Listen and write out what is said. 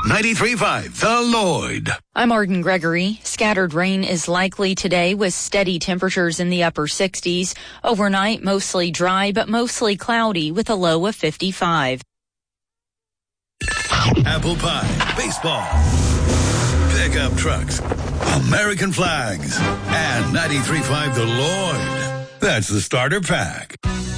93.5 The Lloyd. I'm Arden Gregory. Scattered rain is likely today with steady temperatures in the upper 60s. Overnight, mostly dry, but mostly cloudy with a low of 55. Apple pie, baseball, pickup trucks, American flags, and 93.5 The Lloyd. That's the starter pack.